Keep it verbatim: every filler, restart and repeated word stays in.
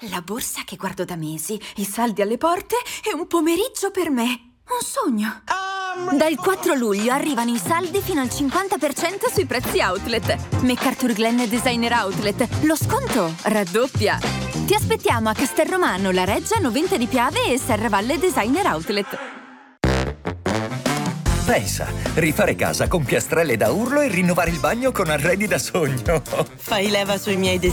La borsa che guardo da mesi, i saldi alle porte e un pomeriggio per me. Un sogno. Dal quattro luglio arrivano i saldi fino al cinquanta per cento sui prezzi outlet. McArthurGlen Designer Outlet. Lo sconto raddoppia. Ti aspettiamo a Castelromano, La Reggia, Noventa di Piave e Serravalle Designer Outlet. Pensa, rifare casa con piastrelle da urlo e rinnovare il bagno con arredi da sogno. Fai leva sui miei desideri.